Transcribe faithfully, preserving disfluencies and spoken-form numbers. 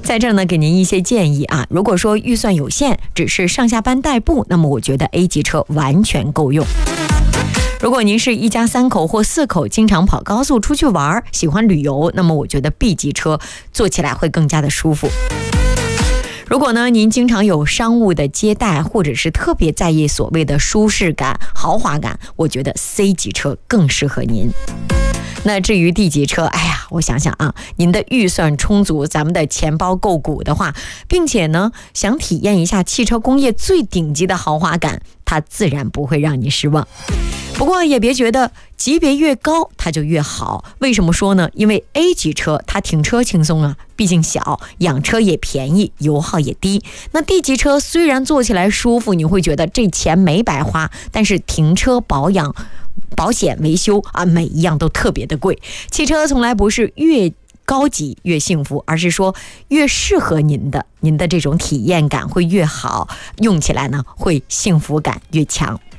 在这儿呢，给您一些建议啊。如果说预算有限，只是上下班代步，那么我觉得 A 级车完全够用。如果您是一家三口或四口，经常跑高速出去玩，喜欢旅游，那么我觉得 B 级车坐起来会更加的舒服。如果呢，您经常有商务的接待，或者是特别在意所谓的舒适感、豪华感，我觉得 C 级车更适合您。那至于 D 级车，哎呀，我想想啊，您的预算充足，咱们的钱包够鼓的话，并且呢，想体验一下汽车工业最顶级的豪华感，它自然不会让你失望。不过也别觉得级别越高它就越好，为什么说呢？因为 A 级车它停车轻松啊，毕竟小，养车也便宜，油耗也低。那 D 级车虽然坐起来舒服，你会觉得这钱没白花，但是停车保养、保险维修啊，每一样都特别的贵。汽车从来不是越高级越幸福，而是说越适合您的，您的这种体验感会越好，用起来呢会幸福感越强。